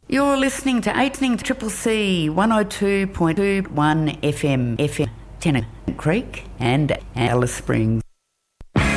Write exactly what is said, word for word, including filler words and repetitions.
You're listening to eighteen Triple C one oh two point two one F M, F M, Tennant Creek and Alice Springs.